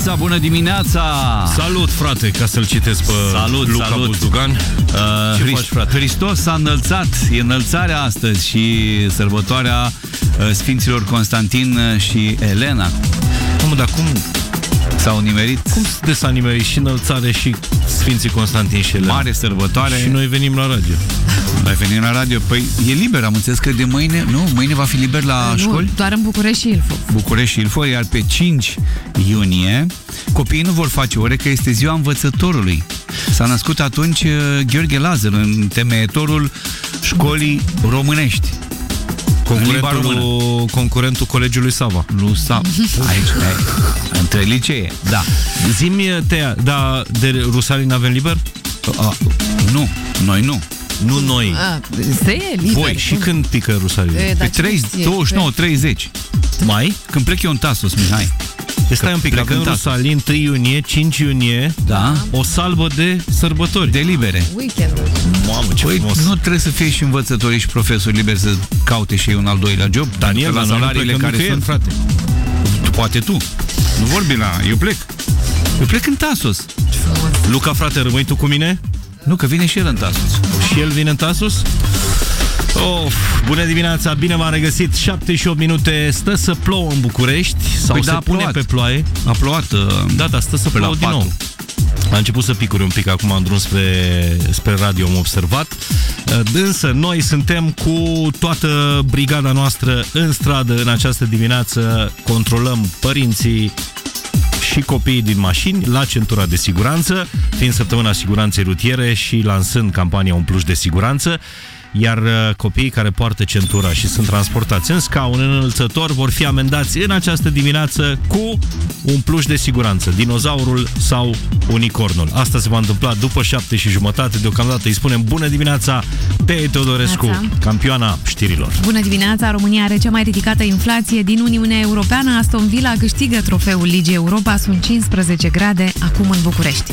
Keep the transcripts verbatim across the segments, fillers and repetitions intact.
dimineața, bună dimineața! Salut, frate, ca să-l citesc pe salut, Luca salut. Buzdugan. Uh, Ce Hrist- faci, frate? Hristos s-a înălțat, e înălțarea astăzi și sărbătoarea uh, Sfinților Constantin și Elena. Cum, dar cum, S-au nimerit. cum de s-a nimerit și înălțare și Sfinții Constantin și Elena? Mare sărbătoare. Și noi venim la radio. Noi venim la radio. Păi e liber, am înțeles că de mâine, nu? Mâine va fi liber la nu, școli? doar în București și Ilfov. București și Ilfov, iar pe cinci iunie copiii nu vor face ore, că este ziua învățătorului. S-a născut atunci uh, Gheorghe Lazar, în temeietorul școlii românești. Concurentul, concurentul colegiului Sava. Lui Sava. Aici, aici, între licee, da. Zi-mi, Tea, da, de Rusalii n-avem liber? A, nu, noi nu. Nu noi. A, se e liber. Voi, și când pică Rusalii? E, Pe treizeci, douăzeci și nouă, treizeci. Mai? Când plec eu în Tasos, Mihai. Stai un pic, plec avem în Tasos. Rusalii întâi iunie, cinci iunie, Da. o salbă de sărbători. De libere. Weekendul. Mamă, ce Păi frumos. nu trebuie să fie și învățători și profesori liberi să caute și ei un al doilea job. Daniel, la dar noi nu salariile plecăm care nicăieri, sunt, frate. tu, poate tu. Nu vorbi la... Eu plec. Eu plec în Tasos. Luca, frate, rămâi tu cu mine? Nu, că vine și el în Tasos. Și el vine în Tasos? Of, bună dimineața, bine v-am regăsit. șapte și opt minute, stă să plouă în București. Sau Păi se da, a pune plouat. pe ploaie. A plouat uh, Da, da, stă să pe la plouă din nou. patru. A început să picuri un pic, acum am drum spre, spre radio, am observat. Însă noi suntem cu toată brigada noastră în stradă în această dimineață. Controlăm părinții și copiii din mașini la centura de siguranță, fiind săptămâna siguranței rutiere și lansând campania Un Plus de Siguranță. Iar copiii care poartă centura și sunt transportați în scaun, în înălțător, vor fi amendați în această dimineață cu un pluș de siguranță, dinozaurul sau unicornul. Asta se va întâmpla după șapte și jumătate. Deocamdată îi spunem bună dimineața Tea Teodorescu, Neața. campioana știrilor. Bună dimineața! România are cea mai ridicată inflație din Uniunea Europeană. Aston Villa câștigă trofeul Ligii Europa. Sunt cincisprezece grade acum în București.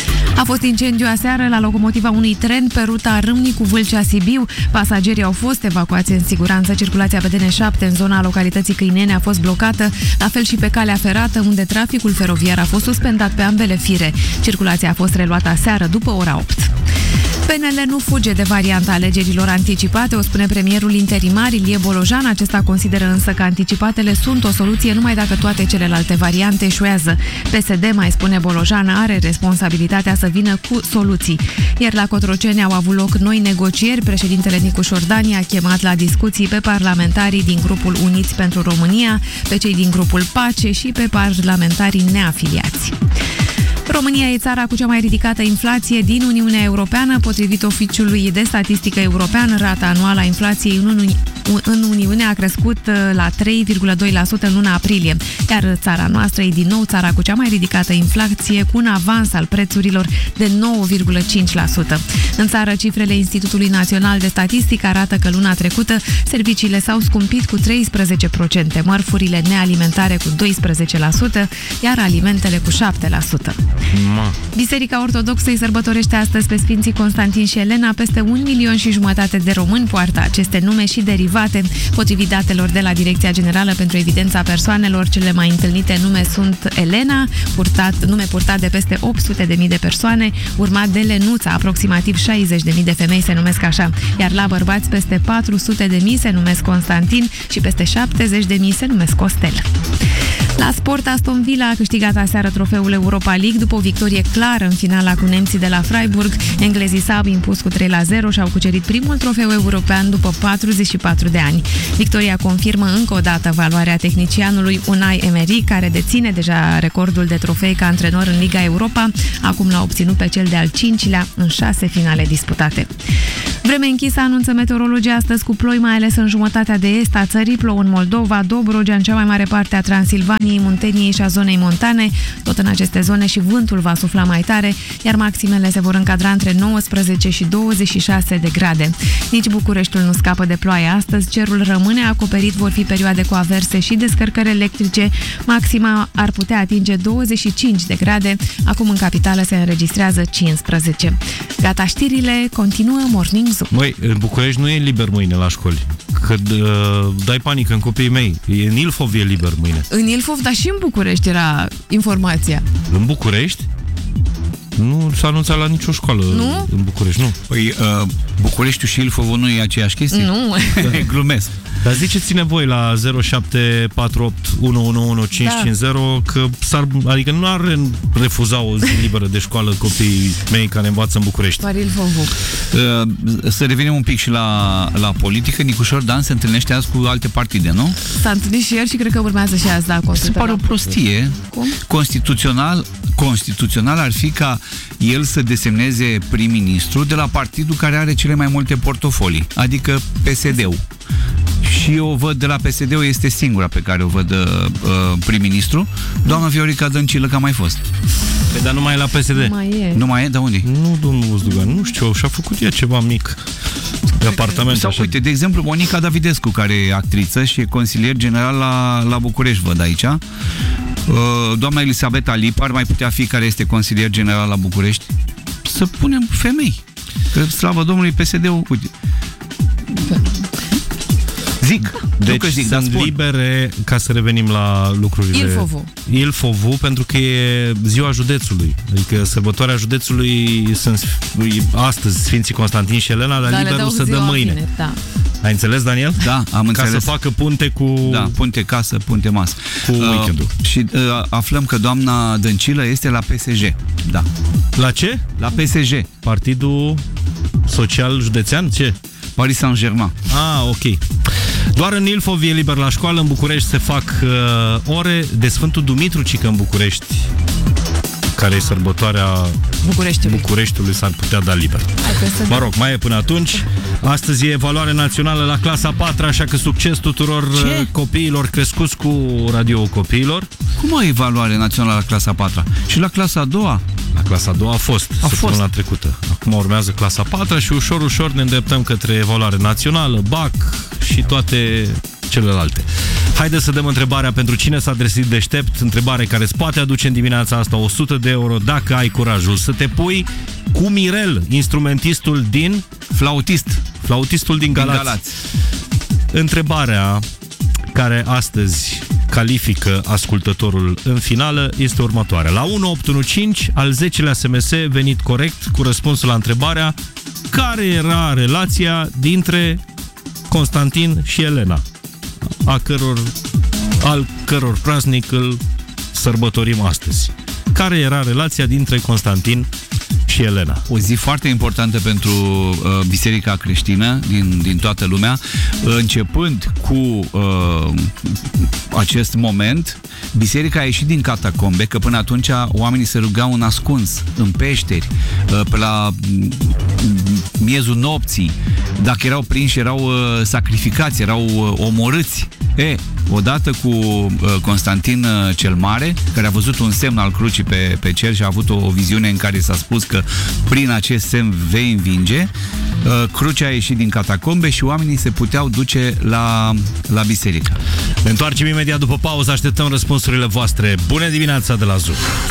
A fost incendiu aseară la locomotiva unui tren pe ruta Râmnicu-Vâlcea-Sibiu. Pasagerii au fost evacuați în siguranță. Circulația pe D N șapte în zona localității Câinene a fost blocată, la fel și pe calea ferată, unde traficul feroviar a fost suspendat pe ambele fire. Circulația a fost reluată aseară după ora opt. P N L nu fuge de varianta alegerilor anticipate, o spune premierul interimar Ilie Bolojan. Acesta consideră însă că anticipatele sunt o soluție numai dacă toate celelalte variante eșuează. P S D, mai spune Bolojan, are responsabilitatea să vină cu soluții. Iar la Cotroceni au avut loc noi negocieri. Președintele Nicu Șordani a chemat la discuții pe parlamentarii din grupul Uniți pentru România, pe cei din grupul Pace și pe parlamentarii neafiliați. România e țara cu cea mai ridicată inflație din Uniunea Europeană. Potrivit Oficiului de Statistică European, rata anuală a inflației în, Uni- în Uniune a crescut la trei virgulă doi la sută în luna aprilie, iar țara noastră e din nou țara cu cea mai ridicată inflație, cu un avans al prețurilor de nouă virgulă cinci la sută. În țară, cifrele Institutului Național de Statistică arată că luna trecută serviciile s-au scumpit cu treisprezece la sută, mărfurile nealimentare cu doisprezece la sută, iar alimentele cu șapte la sută. Ma. Biserica Ortodoxă îi sărbătorește astăzi pe Sfinții Constantin și Elena. Peste un milion și jumătate de români poartă aceste nume și derivate. Potrivit datelor de la Direcția Generală pentru Evidența Persoanelor, cele mai întâlnite nume sunt Elena, purtat, nume purtat de peste opt sute de mii de persoane, urmat de Lenuța, aproximativ șaizeci de mii de femei se numesc așa, iar la bărbați peste patru sute de mii se numesc Constantin și peste șaptezeci de mii se numesc Costel. La sport, Aston Villa a câștigat aseară trofeul Europa League după o victorie clară în finala cu nemții de la Freiburg. Englezii s-au impus cu trei la zero și au cucerit primul trofeu european după patruzeci și patru de ani. Victoria confirmă încă o dată valoarea tehnicianului Unai Emery, care deține deja recordul de trofei ca antrenor în Liga Europa. Acum l-a obținut pe cel de-al cincilea în șase finale disputate. Vreme închisă, anunță meteorologii astăzi, cu ploi mai ales în jumătatea de est a țării, plouă în Moldova, Dobrogea, în cea mai mare parte a Transilvaniei, Munteniei și a zonei montane. Tot în aceste zone și vântul va sufla mai tare, iar maximele se vor încadra între nouăsprezece și douăzeci și șase de grade. Nici Bucureștiul nu scapă de ploaie astăzi, cerul rămâne acoperit, vor fi perioade cu averse și descărcări electrice. Maxima ar putea atinge douăzeci și cinci de grade, acum în capitală se înregistrează cincisprezece. Gata știrile, continuă Morning Zoo. Măi, în București nu e liber mâine la școli. că uh, dai panică în copiii mei. În Ilfov e liber mâine. În Ilfov, dar și în București era informația. În București? Nu s-a anunțat la nicio școală nu? în București, nu. Păi, uh, Bucureștiul și Ilfovul nu e aceeași chestie? Nu. Glumesc. Dar ziceți-ne voi la zero șapte patru opt unu unu unu cinci cinci zero că s-ar, adică nu ar refuza o zi liberă de școală copiii mei care învață în București. Uh, să revenim un pic și la, la politică. Nicușor Dan se întâlnește azi cu alte partide, nu? S-a întâlnit și ieri și cred că urmează și azi, da. Se pare o prostie. Cum? Constituțional, constituțional ar fi ca el să desemneze prim-ministru de la partidul care are cele mai multe portofolii, adică P S D-ul. Și eu o văd de la P S D-ul, este singura pe care o văd uh, prim-ministru. Doamna Viorica Dăncilă, că a mai fost. Păi, dar nu mai e la P S D. Nu mai e. Nu mai e? De unde? Nu, domnul Buzdugan, nu știu, și-a făcut ea ceva mic de apartament. Sau, așa. uite, de exemplu, Monica Davidescu, care e actriță și e consilier general la, la București, văd aici. Uh, doamna Elisabeta Lip ar mai putea fi, care este consilier general la București. Să punem femei. Că, slavă Domnului, P S D-ul... Uite. Zic. Deci că zic, sunt libere, ca să revenim la lucrurile... Ilfovul. Ilfovul, pentru că e ziua județului. Adică sărbătoarea județului sunt astăzi Sfinții Constantin și Elena, dar da, liberul se dă mâine. Vineri, da. Ai înțeles, Daniel? Da, am înțeles. Ca să facă punte cu... Da, punte casă, punte masă. Cu uh, weekendul. Și uh, aflăm că doamna Dăncilă este la P S J. Da. La ce? La P S J. Partidul Social Județean? Ce? Paris Saint-Germain. Ah, ok. Doar în Ilfov e liber la școală, în București se fac uh, ore de Sfântul Dumitru, cică în București, care e sărbătoarea Bucureștiului. Bucureștiului, s-ar putea da liber. Mă rog, mai e până atunci. Astăzi e evaluare națională la clasa a patra, așa că succes tuturor Ce? copiilor crescuți cu radio copiilor. Cum o evaluare națională la clasa a patra? Și la clasa a doua? La clasa a doua a fost, a fost la trecută. Acum urmează clasa a patra și ușor, ușor ne îndreptăm către evaluare națională, B A C și toate celelalte. Haideți să dăm întrebarea pentru cine s-a adresat deștept, întrebare care îți poate aduce în dimineața asta o sută de euro dacă ai curajul să te pui cu Mirel, instrumentistul din... Flautist. Flautistul din Galați. Din Galați. Întrebarea care astăzi califică ascultătorul în finală este următoarea. La unu opt unu cinci, al zecelea S M S venit corect cu răspunsul la întrebarea: care era relația dintre Constantin și Elena, a căror, al căror praznic îl sărbătorim astăzi? Care era relația dintre Constantin și Elena? O zi foarte importantă pentru uh, biserica creștină din, din toată lumea. Începând cu uh, acest moment, biserica a ieșit din catacombe, că până atunci oamenii se rugau în ascuns, în peșteri, uh, pe la miezul nopții. Dacă erau prinși, erau uh, sacrificați, erau uh, omorâți. E, odată cu uh, Constantin uh, cel Mare, care a văzut un semn al crucii pe, pe cer și a avut o, o viziune în care s-a spus că prin acest semn vei învinge, uh, crucea a ieșit din catacombe și oamenii se puteau duce la, la biserică. Ne întoarcem imediat după pauză, așteptăm răspunsurile voastre. Bună dimineața de la Zoo!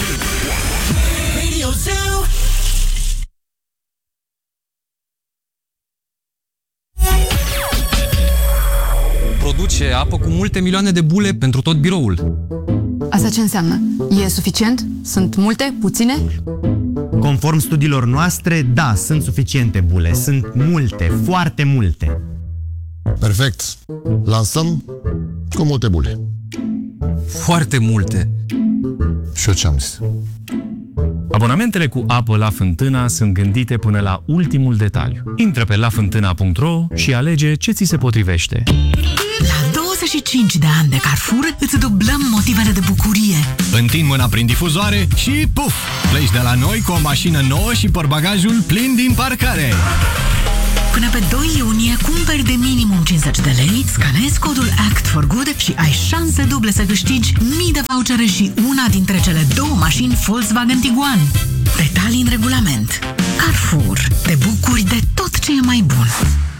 Produce apă cu multe milioane de bule pentru tot biroul. Asta ce înseamnă? E suficient? Sunt multe? Puține? Conform studiilor noastre, da, sunt suficiente bule. Sunt multe, foarte multe. Perfect. Lansăm cu multe bule. Foarte multe. Și eu ce-am zis? Abonamentele cu apă La Fântâna sunt gândite până la ultimul detaliu. Intră pe la fântâna punct ro și alege ce ți se potrivește. La douăzeci și cinci de ani de Carrefour îți dublăm motivele de bucurie. Întind mâna prin difuzoare și puf! Pleci de la noi cu o mașină nouă și portbagajul plin din parcare. Până pe doi iunie cumperi de minimum cincizeci de lei, scanezi codul Act for Good și ai șanse duble să câștigi mii de vouchere și una dintre cele două mașini Volkswagen Tiguan. Detalii în regulament. Carrefour. Te bucuri de tot ce e mai bun.